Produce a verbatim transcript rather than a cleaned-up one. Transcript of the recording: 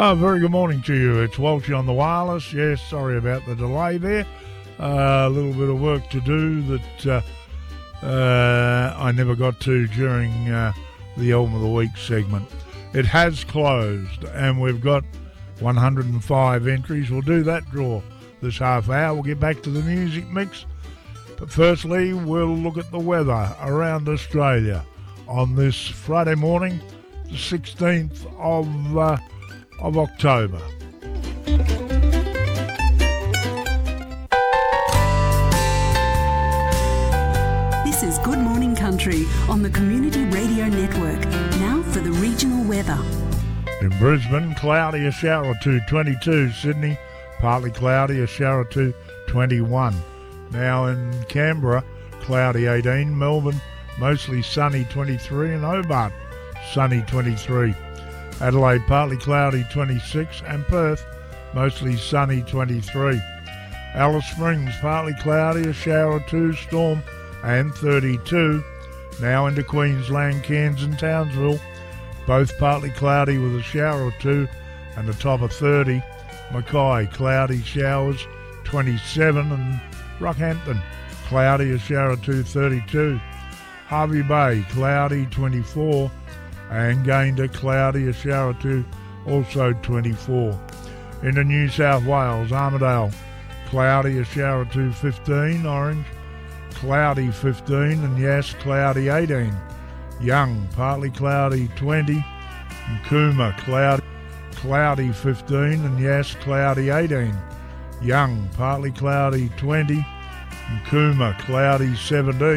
Oh, very good morning to you. It's Walshy on the wireless. Yes, sorry about the delay there. Uh, a little bit of work to do that uh, uh, I never got to during uh, the Album of the Week segment. It has closed, and we've got one hundred five entries. We'll do that draw this half hour. We'll get back to the music mix. But firstly, we'll look at the weather around Australia on this Friday morning, the sixteenth of... Uh, of October. This is Good Morning Country on the Community Radio Network. Now for the regional weather. In Brisbane, cloudy, a shower or two, twenty-two. Sydney, partly cloudy, a shower or two, twenty-one. Now in Canberra, cloudy, eighteen. Melbourne, mostly sunny, twenty-three. And Hobart, sunny, twenty-three. Adelaide, partly cloudy, twenty-six, and Perth, mostly sunny, twenty-three. Alice Springs, partly cloudy, a shower or two, storm, and thirty-two. Now into Queensland, Cairns and Townsville, both partly cloudy with a shower or two, and a top of thirty. Mackay, cloudy, showers, twenty-seven, and Rockhampton, cloudy, a shower or two, thirty-two. Hervey Bay, cloudy, twenty-four. And Gayndah, cloudy, a shower or two, also twenty-four. Into New South Wales, Armidale, cloudy, a shower or two, fifteen. Orange, cloudy, fifteen. And Yass, cloudy, eighteen. Young, partly cloudy, twenty. And Cooma, cloudy, cloudy, fifteen. And Yass, cloudy, eighteen. Young, partly cloudy, twenty. And Cooma, cloudy, seventeen.